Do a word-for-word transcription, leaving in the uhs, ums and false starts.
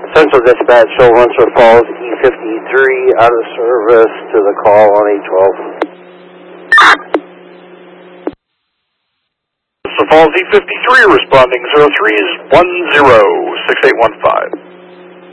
Central Dispatch, show Runcer Falls E fifty-three out of service to the call on eight twelve. Runcer Falls E fifty-three responding zero three one zero six eight one five.